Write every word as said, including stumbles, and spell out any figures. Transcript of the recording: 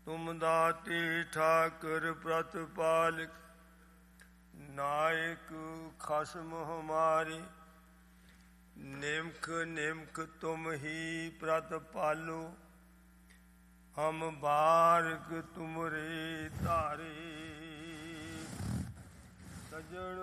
ਤੁਮ ਦਾਤੀ ਠਾਕੁਰ ਪ੍ਰਤਪਾਲਕ, ਨਾਇਕ ਖਸਮ ਹਮਾਰੇ। ਨਿਮਖ ਨਿਮਖ ਤੁਮ ਹੀ ਪ੍ਰਤਪਾਲੋ, ਹਮ ਬਾਰਕ ਤੁਮਰੇ ਧਾਰੇ। ਸਜਣ